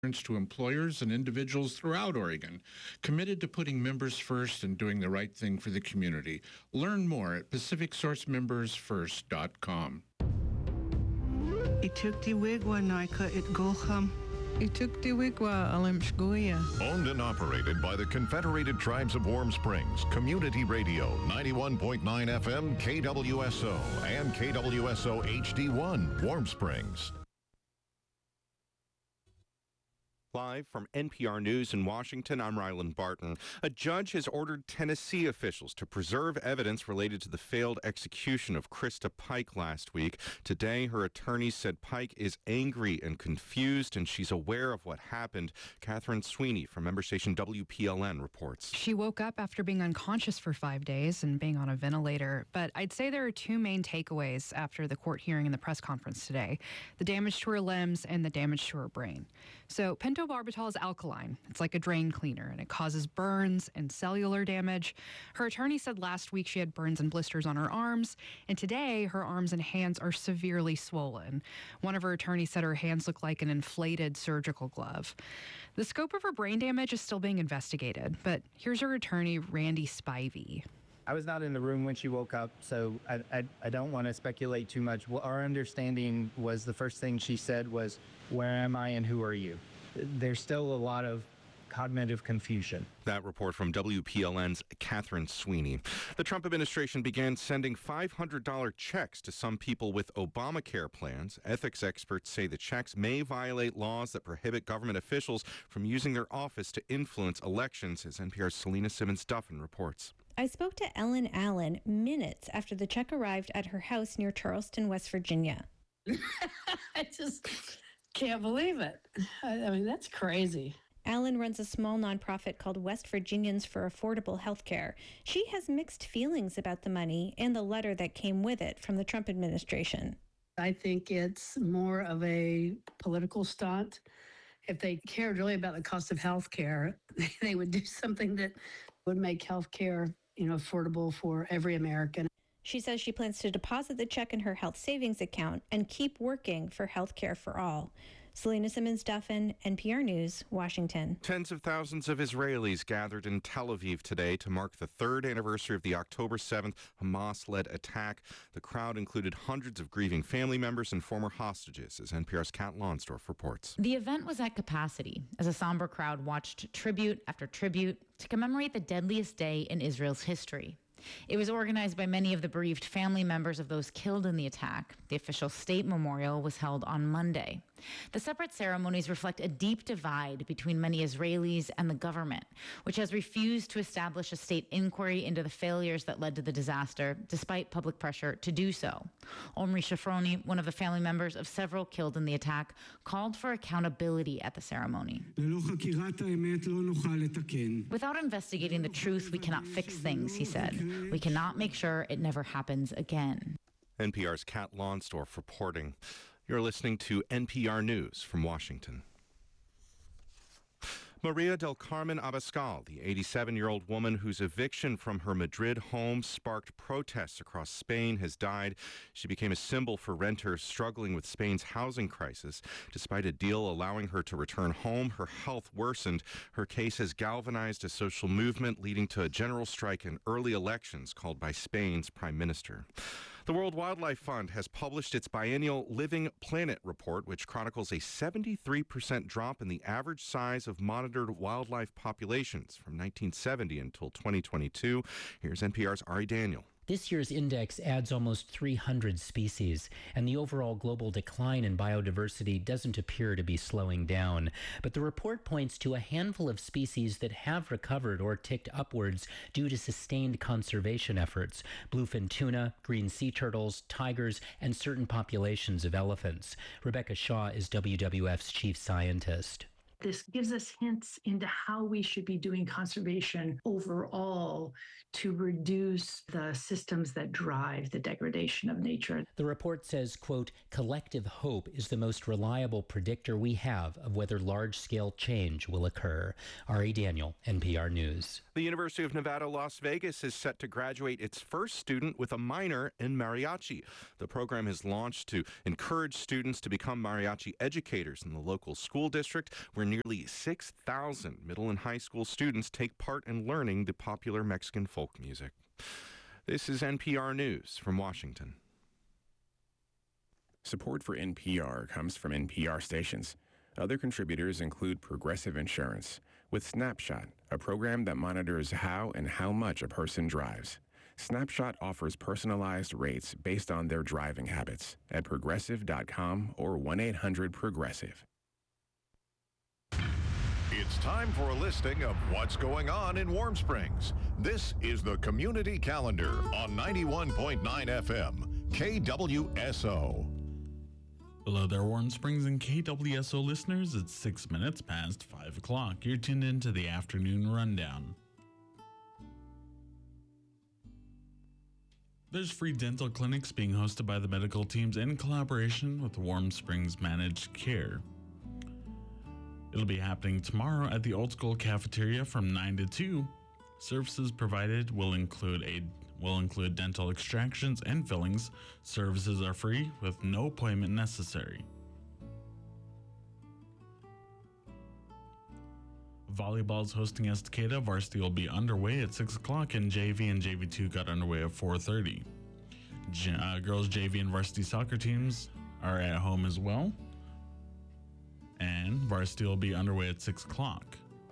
to employers and individuals throughout Oregon, committed to putting members first and doing the right thing for the community. Learn more at PacificSourceMembersFirst.com. Ituktiwigwa naika itgulham. Ituktiwigwa alimshguya. Owned and operated by the Confederated Tribes of Warm Springs, Community Radio, 91.9 FM, KWSO, and KWSO HD1, Warm Springs. Live from NPR News in Washington, I'm Ryland Barton. A judge has ordered Tennessee officials to preserve evidence related to the failed execution of Krista Pike last week. Today, her attorneys said Pike is angry and confused, and she's aware of what happened. Catherine Sweeney from member station WPLN reports. She woke up after being unconscious for 5 days and being on a ventilator. But I'd say there are two main takeaways after the court hearing and the press conference today: the damage to her limbs and the damage to her brain. So pentobarbital is alkaline. It's like a drain cleaner, and it causes burns and cellular damage. Her attorney said last week she had burns and blisters on her arms, and today her arms and hands are severely swollen. One of her attorneys said her hands look like an inflated surgical glove. The scope of her brain damage is still being investigated, but here's her attorney, Randy Spivey. I was not in the room when she woke up, so I don't want to speculate too much. Well, our understanding was the first thing she said was, "Where am I and who are you?" There's still a lot of cognitive confusion. That report from WPLN's Catherine Sweeney. The Trump administration began sending $500 checks to some people with Obamacare plans. Ethics experts say the checks may violate laws that prohibit government officials from using their office to influence elections, as NPR's Selena Simmons-Duffin reports. I spoke to Ellen Allen minutes after the check arrived at her house near Charleston, West Virginia. I just can't believe it. I mean, that's crazy. Allen runs a small nonprofit called West Virginians for Affordable Health Care. She has mixed feelings about the money and the letter that came with it from the Trump administration. I think it's more of a political stunt. If they cared really about the cost of health care, they would do something that would make health care, affordable for every American. She says she plans to deposit the check in her health savings account and keep working for health care for all. Selena Simmons-Duffin, NPR News, Washington. Tens of thousands of Israelis gathered in Tel Aviv today to mark the third anniversary of the October 7th Hamas-led attack. The crowd included hundreds of grieving family members and former hostages, as NPR's Kat Lonsdorf reports. The event was at capacity as a somber crowd watched tribute after tribute to commemorate the deadliest day in Israel's history. It was organized by many of the bereaved family members of those killed in the attack. The official state memorial was held on Monday. The separate ceremonies reflect a deep divide between many Israelis and the government, which has refused to establish a state inquiry into the failures that led to the disaster, despite public pressure to do so. Omri Shafroni, one of the family members of several killed in the attack, called for accountability at the ceremony. Without investigating the truth, we cannot fix things, he said. We cannot make sure it never happens again. NPR's Kat Lonsdorf reporting. You're listening to NPR News from Washington. Maria del Carmen Abascal, the 87-year-old woman whose eviction from her Madrid home sparked protests across Spain, has died. She became a symbol for renters struggling with Spain's housing crisis. Despite a deal allowing her to return home, her health worsened. Her case has galvanized a social movement, leading to a general strike and early elections called by Spain's prime minister. The World Wildlife Fund has published its biennial Living Planet report, which chronicles a 73% drop in the average size of monitored wildlife populations from 1970 until 2022. Here's NPR's Ari Daniel. This year's index adds almost 300 species, and the overall global decline in biodiversity doesn't appear to be slowing down. But the report points to a handful of species that have recovered or ticked upwards due to sustained conservation efforts: bluefin tuna, green sea turtles, tigers, and certain populations of elephants. Rebecca Shaw is WWF's chief scientist. This gives us hints into how we should be doing conservation overall to reduce the systems that drive the degradation of nature. The report says, quote, "Collective hope is the most reliable predictor we have of whether large-scale change will occur." Ari Daniel, NPR News. The University of Nevada, Las Vegas is set to graduate its first student with a minor in mariachi. The program is launched to encourage students to become mariachi educators in the local school district, where nearly 6,000 middle and high school students take part in learning the popular Mexican folk music. This is NPR News from Washington. Support for NPR comes from NPR stations. Other contributors include Progressive Insurance, with Snapshot, a program that monitors how and how much a person drives. Snapshot offers personalized rates based on their driving habits at progressive.com or 1-800-PROGRESSIVE. It's time for a listing of what's going on in Warm Springs. This is the Community Calendar on 91.9 FM, KWSO. Hello there, Warm Springs and KWSO listeners. It's 6 minutes past 5 o'clock. You're tuned into the afternoon rundown. There's free dental clinics being hosted by the medical teams in collaboration with Warm Springs Managed Care. It'll be happening tomorrow at the Old School Cafeteria from 9 to 2. Services provided will include dental extractions and fillings. Services are free with no appointment necessary. Volleyball is hosting Estacada. Varsity will be underway at 6 o'clock, and JV and JV2 got underway at 4:30. Girls JV and varsity soccer teams are at home as well, and varsity will be underway at 6 o'clock.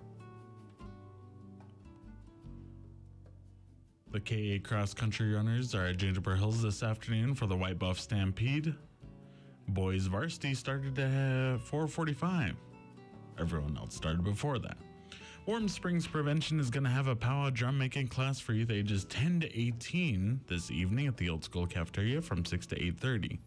The KA cross country runners are at Gingerbread Hills this afternoon for the White Buff Stampede. Boys varsity started at 4:45. Everyone else started before that. Warm Springs Prevention is going to have a powwow drum making class for youth ages 10 to 18 this evening at the Old School Cafeteria from 6 to 8:30.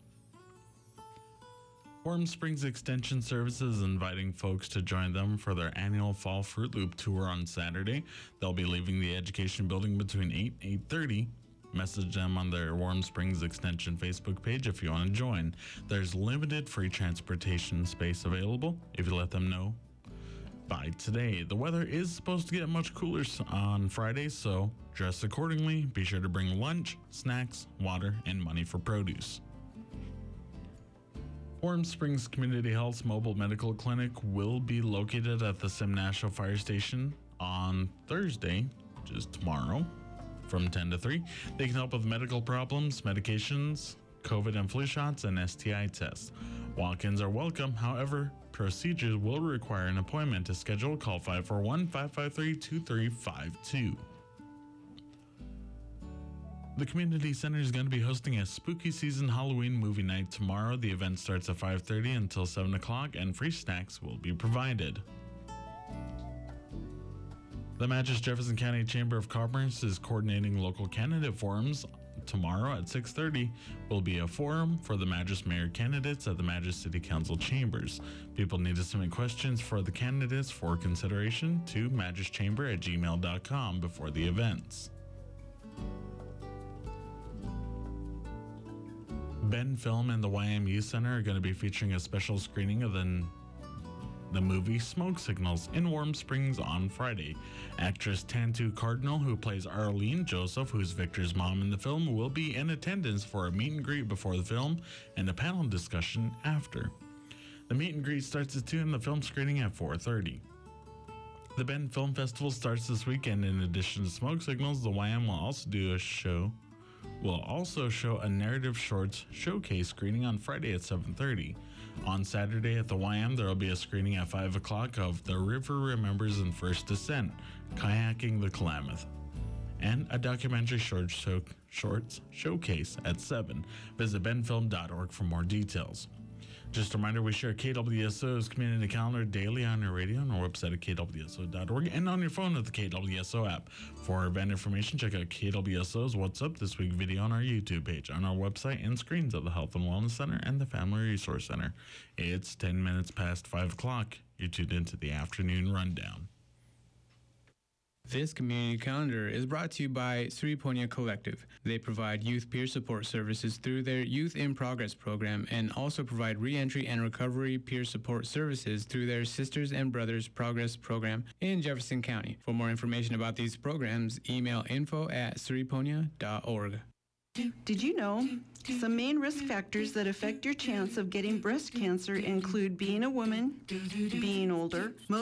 Warm Springs Extension Services is inviting folks to join them for their annual Fall Fruit Loop tour on Saturday. They'll be leaving the Education Building between 8 and 8:30. Message them on their Warm Springs Extension Facebook page if you want to join. There's limited free transportation space available if you let them know by today. The weather is supposed to get much cooler on Friday, so dress accordingly. Be sure to bring lunch, snacks, water, and money for produce. Warm Springs Community Health's mobile medical clinic will be located at the Simnasho Fire Station on Thursday, which is tomorrow, from 10 to 3. They can help with medical problems, medications, COVID and flu shots, and STI tests. Walk-ins are welcome. However, procedures will require an appointment. To schedule, call 541-553-2352. The Community Center is going to be hosting a spooky season Halloween movie night tomorrow. The event starts at 5:30 until 7 o'clock, and free snacks will be provided. The Madras Jefferson County Chamber of Commerce is coordinating local candidate forums. Tomorrow at 6:30 will be a forum for the Madras mayor candidates at the Madras City Council chambers. People need to submit questions for the candidates for consideration to madraschamber@gmail.com before the events. Ben Film and the YMU Center are going to be featuring a special screening of the movie Smoke Signals in Warm Springs on Friday. Actress Tantu Cardinal, who plays Arlene Joseph, who's Victor's mom in the film, will be in attendance for a meet and greet before the film and a panel discussion after. The meet and greet starts at 2 and the film screening at 4:30. The Ben Film Festival starts this weekend. In addition to Smoke Signals, the YM will also show a narrative shorts showcase screening on Friday at 7:30. On Saturday at the YM, there will be a screening at 5 o'clock of The River Remembers and First Descent, Kayaking the Klamath, and a documentary shorts showcase at 7. Visit benfilm.org for more details. Just a reminder, we share KWSO's community calendar daily on our radio and our website at kwso.org and on your phone with the KWSO app. For event information, check out KWSO's What's Up This Week video on our YouTube page, on our website, and screens of the Health and Wellness Center and the Family Resource Center. It's 10 minutes past 5 o'clock. You're tuned into the afternoon rundown. This community calendar is brought to you by Sri Ponya Collective. They provide youth peer support services through their Youth in Progress program and also provide reentry and recovery peer support services through their Sisters and Brothers Progress program in Jefferson County. For more information about these programs, email info@sriponya.org. Did you know some main risk factors that affect your chance of getting breast cancer include being a woman, being older,